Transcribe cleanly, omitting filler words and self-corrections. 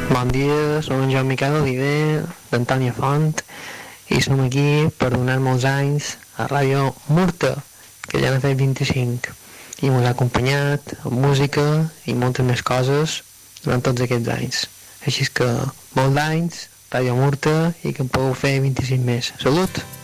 Bon dia, som en Joan Miquel Oliver, d'Antònia Font, i som aquí per donar molts anys a Ràdio Murta, que ja n'ha fet 25, i ens ha acompanyat amb música i moltes més coses durant tots aquests anys. Així que molts anys, Ràdio Murta, i que en pugueu fer 25 més. Salut!